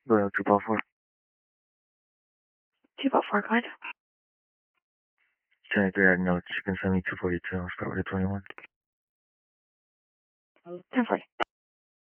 Well, 2.4. 2.4, kind. 23, I know you can send me 242. I'll start with a 21. 1040.